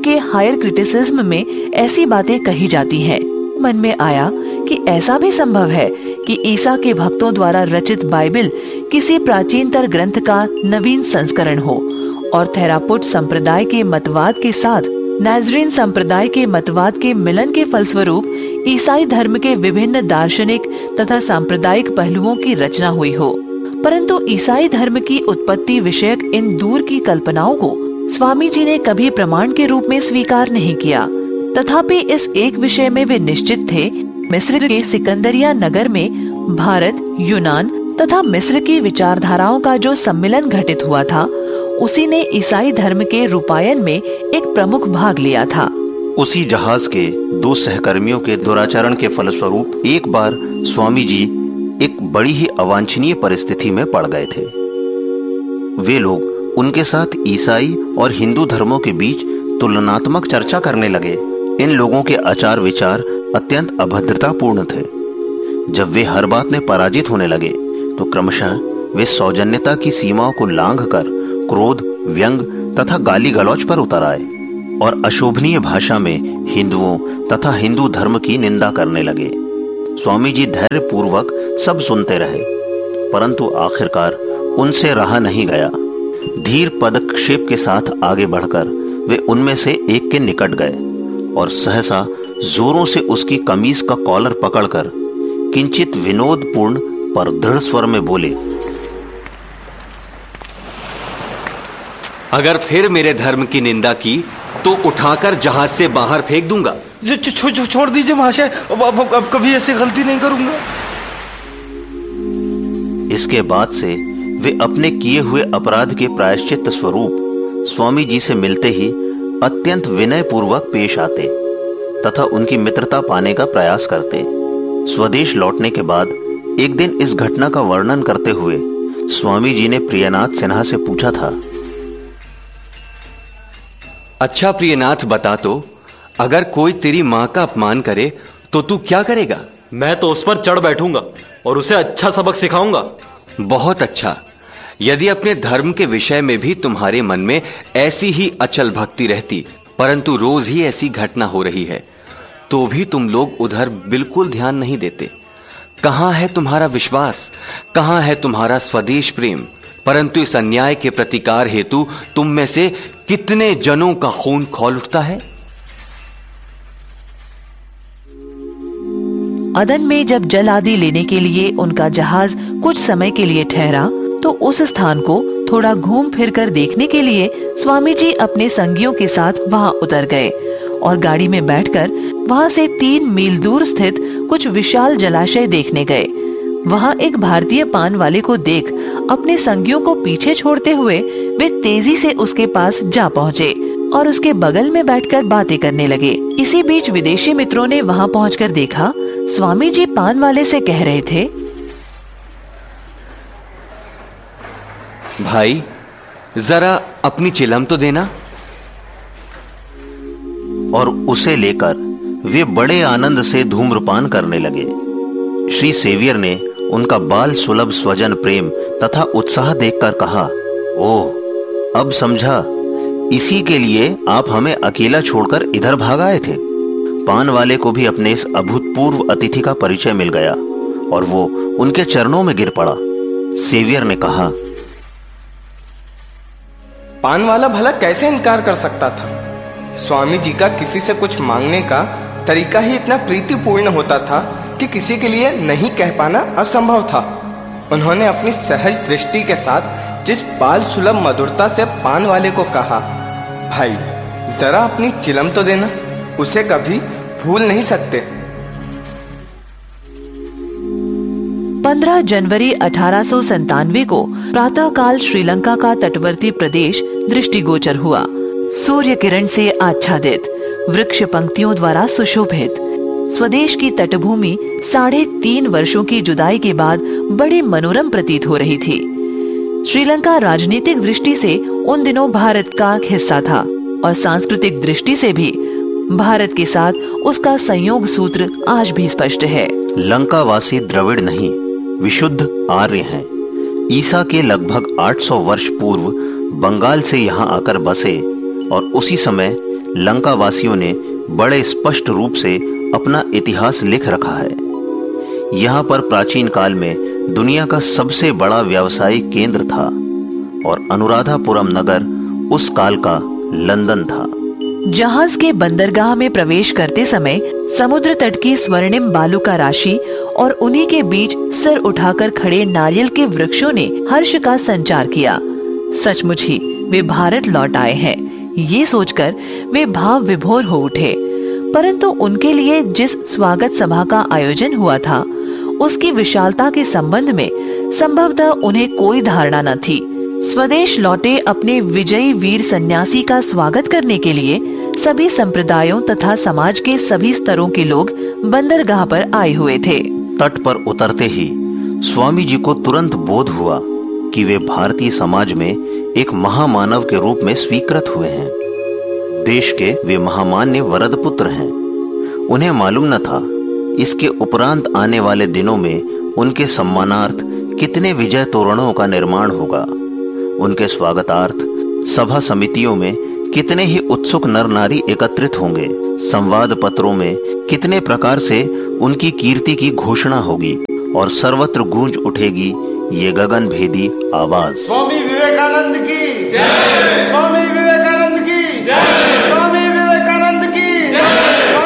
के higher criticism में ऐसी बातें कही जाती हैं। मन में आया कि ऐसा भी संभव है कि ईसा के भक्तों द्वारा रचित बाइबल किसी प्राचीनतर ग्रंथ का नवीन संस्करण हो और थेरापुट संप्रदाय के मतवाद के साथ नाज़रीन संप्रदाय के मतवाद के मिलन के फलस्वरूप ईसाई धर्म के विभिन्न दार्शनिक तथा सांप्रदायिक पहलुओं की रचना हुई हो। परंतु ईसाई धर्म की उत्पत्ति विषयक इन दूर की कल्पनाओं को स्वामी जी ने कभी प्रमाण के रूप में स्वीकार नहीं किया। तथापि इस एक विषय में वे निश्चित थे, मिस्र के सिकंदरिया नगर में भारत, यूनान तथा मिस्र की विचारधाराओं का जो सम्मिलन घटित हुआ था, उसी ने ईसाई धर्म के रूपायन में एक प्रमुख भाग लिया था। उसी जहाज के 2 सहकर्मियों के दुराचरण के फलस्वरूप एक बार स्वामी जी एक बड़ी ही अवांछनीय परिस्थिति में पड़ गए थे। वे लोग उनके साथ ईसाई और हिंदू धर्मों के बीच तुलनात्मक चर्चा करने लगे। इन लोगों के आचार विचार अत्यंत अभद्रतापूर्ण थे। जब वे हर बात में पराजित होने लगे तो क्रमशः वे सौजन्यता की सीमाओं को लांघकर क्रोध, व्यंग तथा गाली गलौज पर उतर आए और अशोभनीय भाषा में हिंदुओं तथा हिंदू धर्म की निंदा करने लगे। स्वामी जी धैर्य पूर्वक सब सुनते रहे, परंतु आखिरकार उनसे रहा नहीं गया। धीर पदक्षेप के साथ आगे बढ़कर वे उनमें से एक के निकट गए और सहसा जोरों से उसकी कमीज का कॉलर पकड़कर किंचित विनोदपूर्ण पर दृढ़ स्वर में बोले, अगर फिर मेरे धर्म की निंदा की तो उठाकर जहाज से बाहर फेंक दूंगा। छोड़ दीजिए महाशय, अब कभी ऐसी गलती नहीं करूंगा। इसके बाद से वे अपने किए हुए अपराध के प्रायश्चित स्वरूप स्वामी जी से मिलते ही अत्यंत विनय पूर्वक पेश आते तथा उनकी मित्रता पाने का प्रयास करते। स्वदेश लौटने के बाद एक दिन इस घटना का वर्णन करते हुए स्वामी जी ने प्रियनाथ सिन्हा से पूछा था, अच्छा प्रियनाथ, बता तो, अगर कोई तेरी मां का अपमान करे तो तू क्या करेगा? मैं तो उस पर चढ़ बैठूंगा और उसे अच्छा सबक सिखाऊंगा। बहुत अच्छा। यदि अपने धर्म के विषय में भी तुम्हारे मन में ऐसी ही अचल भक्ति रहती, परंतु रोज ही ऐसी घटना हो रही है, तो भी तुम लोग उधर बिल्कुल ध्यान नहीं देते। कहां है तुम्हारा विश्वास, कहां है तुम्हारा स्वदेश प्रेम? परंतु इस अन्याय के प्रतिकार हेतु तुम में से कितने जनों का खून खौल उठता है। अदन में जब जल आदि लेने के लिए उनका जहाज कुछ समय के लिए ठहरा, तो उस स्थान को थोड़ा घूम फिर कर देखने के लिए स्वामी जी अपने संगियों के साथ वहां उतर गए और गाड़ी में बैठकर वहां से 3 मील दूर स्थित कुछ विशाल जलाशय देखने गए। वहां एक भारतीय पान वाले को देख अपने संगियों को पीछे छोड़ते हुए वे तेजी से उसके पास जा पहुँचे और उसके बगल में बैठकर बातें करने लगे। इसी बीच विदेशी मित्रों ने वहां पहुंचकर देखा, स्वामी जी पान वाले से कह रहे थे, भाई जरा अपनी चिलम तो देना। और उसे लेकर वे बड़े आनंद से धूम्रपान करने लगे। श्री सेवियर ने उनका बाल सुलभ स्वजन प्रेम तथा उत्साह देखकर कहा, ओह, अब समझा, इसी के लिए आप हमें अकेला छोड़कर इधर भाग आए थे। पान वाले को भी अपने इस अभूतपूर्व अतिथि का परिचय मिल गया और वो उनके चरणों में गिर पड़ा। सेवियर ने कहा, पान वाला भला कैसे इनकार कर सकता था? स्वामी जी का किसी से कुछ मांगने का तरीका ही इतना प्रीतिपूर्ण होता था कि किसी के लिए नहीं कह पाना असंभव था। उन्होंने अपनी सहज दृष्टि के साथ जिस बाल सुलभ मधुरता से पान वाले को कहा, भाई जरा अपनी चिलम तो देना, उसे कभी भूल नहीं सकते। 15 जनवरी 1897 को प्रातःकाल श्रीलंका का तटवर्ती प्रदेश दृष्टिगोचर हुआ। सूर्य किरण से आच्छादित, वृक्ष पंक्तियों द्वारा सुशोभित, स्वदेश की तटभूमि 3.5 वर्षों की जुदाई के बाद बड़ी मनोरम प्रतीत हो रही थी। श्रीलंका राजनीतिक दृष्टि से उन दिनों भारत का हिस्सा था और सांस्कृतिक दृष्टि से भी भारत के साथ उसका संयोग सूत्र आज भी स्पष्ट है। लंकावासी द्रविड़ नहीं, विशुद्ध आर्य हैं। ईसा के लगभग 800 वर्ष पूर्व बंगाल से यहाँ आकर बसे और उसी समय लंका वासियों ने बड़े स्पष्ट रूप से अपना इतिहास लिख रखा है। यहाँ पर प्राचीन काल में दुनिया का सबसे बड़ा व्यावसायिक केंद्र था और अनुराधापुरम नगर उस काल का लंदन था। जहाज के बंदरगाह में प्रवेश करते समय समुद्र तट की स्वर्णिम बालू का राशि और उन्हीं के बीच सिर उठाकर खड़े नारियल के वृक्षों ने हर्ष का संचार किया। सचमुच ही वे भारत लौट आए हैं, ये सोचकर वे भाव विभोर हो उठे। परंतु उनके लिए जिस स्वागत सभा का आयोजन हुआ था, उसकी विशालता के संबंध में संभवतः उन्हें कोई धारणा न थी। स्वदेश लौटे अपने विजयी वीर सन्यासी का स्वागत करने के लिए सभी संप्रदायों तथा समाज के सभी स्तरों के लोग बंदरगाह पर आए हुए थे। तट पर उतरते ही स्वामी जी को तुरंत बोध हुआ कि वे भारतीय समाज में एक महामानव के रूप में स्वीकृत हुए हैं। देश के वे महामान्य वरद पुत्र हैं। उन्हें मालूम न था इसके उपरांत आने वाले दिनों में उनके सम्मानार्थ कितने विजय तोरणों का निर्माण होगा। उनके स्वागतार्थ सभा समितियों में कितने ही उत्सुक नर नारी एकत्रित होंगे। संवाद पत्रों में कितने प्रकार से उनकी कीर्ति की घोषणा होगी और सर्वत्र गूंज उठेगी ये गगन भेदी आवाज, स्वामी विवेकानंद की जय, स्वामी